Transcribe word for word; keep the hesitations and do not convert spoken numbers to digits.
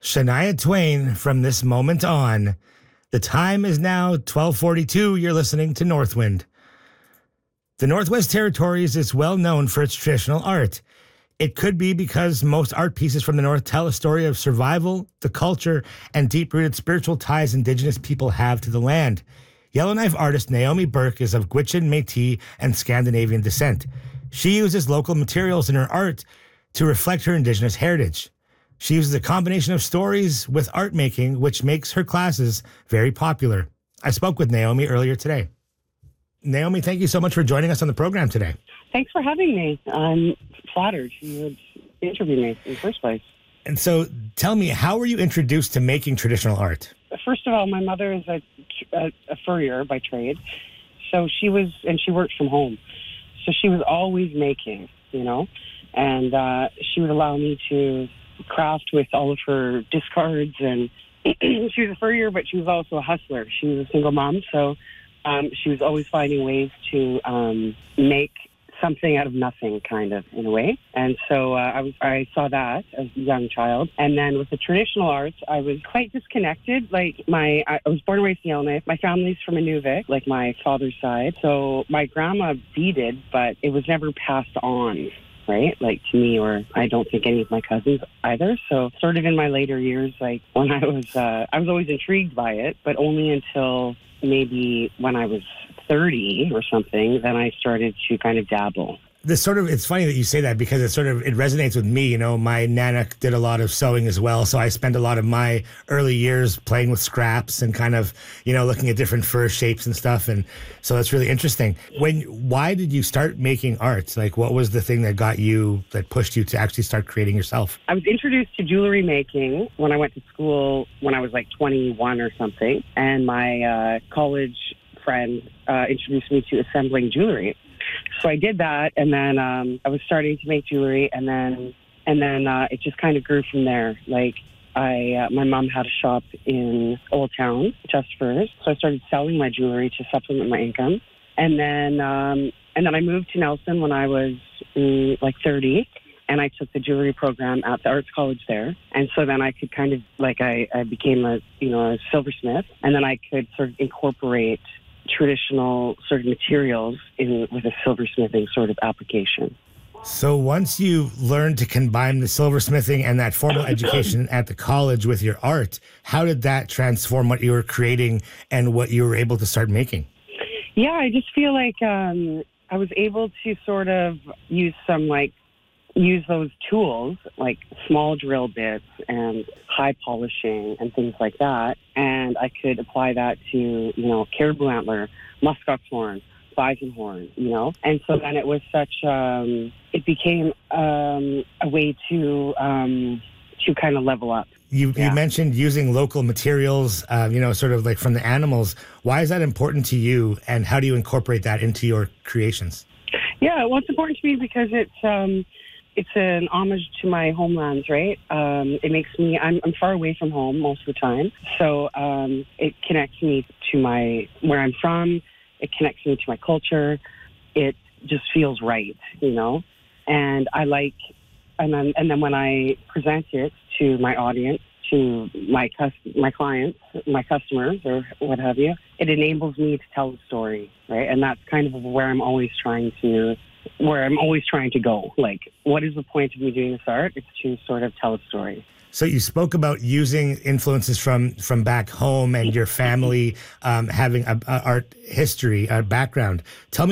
Shania Twain, from this moment on. The time is now twelve forty-two. You're listening to Northwind. The Northwest Territories is well known for its traditional art. It could be because most art pieces from the North tell a story of survival, the culture, and deep-rooted spiritual ties Indigenous people have to the land. Yellowknife artist Naomi Burke is of Gwich'in, Métis, and Scandinavian descent. She uses local materials in her art to reflect her Indigenous heritage. She uses a combination of stories with art making, which makes her classes very popular. I spoke with Naomi earlier today. Naomi, thank you so much for joining us on the program today. Thanks for having me. I'm flattered you would interview me in the first place. And so tell me, how were you introduced to making traditional art? First of all, my mother is a, a, a furrier by trade. So she was, and she worked from home. So she was always making, you know, and uh, she would allow me to craft with all of her discards. And she was a furrier, but she was also a hustler. She was a single mom, so um, she was always finding ways to um, make something out of nothing, kind of, in a way. And so uh, I was I saw that as a young child. And then with the traditional arts, I was quite disconnected. Like, my I was born and raised in Yellowknife. My family's from Inuvik, like my father's side. So my grandma beaded, but it was never passed on, right? Like, to me, or I don't think any of my cousins either. So sort of in my later years, like, when I was, uh, I was always intrigued by it, but only until maybe when I was thirty or something, then I started to kind of dabble. This sort of, it's funny that you say that because it sort of, it resonates with me. You know, my nana did a lot of sewing as well. So I spent a lot of my early years playing with scraps and kind of, you know, looking at different fur shapes and stuff. And so that's really interesting. When, why did you start making art? Like, what was the thing that got you, that pushed you to actually start creating yourself? I was introduced to jewelry making when I went to school when I was like twenty-one or something. And my uh, college friend uh, introduced me to assembling jewelry. So I did that, and then um, I was starting to make jewelry, and then and then uh, it just kind of grew from there. Like, I, uh, my mom had a shop in Old Town, Just Furs, so I started selling my jewelry to supplement my income, and then um, and then I moved to Nelson when I was mm, like thirty, and I took the jewelry program at the Arts College there, and so then I could kind of like I, I became a you know a silversmith, and then I could sort of incorporate traditional sort of materials in with a silversmithing sort of application. So once you learned to combine the silversmithing and that formal education at the college with your art, how did that transform what you were creating and what you were able to start making? Yeah, I just feel like um, I was able to sort of use some like use those tools like small drill bits and high polishing and things like that, and I could apply that to, you know, caribou antler, muskox horn, bison horn, you know. And so then it was such um it became um a way to um to kind of level up. You, yeah. you mentioned using local materials, uh, you know, sort of like from the animals. Why is that important to you, and how do you incorporate that into your creations? Yeah, well, it's important to me because it's um it's an homage to my homelands, right? Um, it makes me, I'm, I'm far away from home most of the time. So um, it connects me to my, where I'm from. It connects me to my culture. It just feels right, you know? And I like, and then, and then when I present it to my audience, to my cus- my clients, my customers, or what have you, it enables me to tell a story, right? And that's kind of where I'm always trying to where I'm always trying to go. Like, what is the point of me doing this art? It's to sort of tell a story. So you spoke about using influences from, from back home and your family um, having a, a art history, a background. Tell me